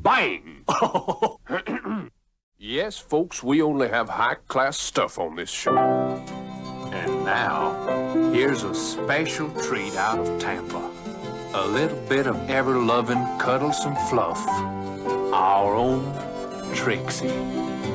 Bang! Yes, folks, we only have high-class stuff on this show. And now, here's a special treat out of Tampa. A little bit of ever-loving, cuddlesome fluff. Our own Trixie.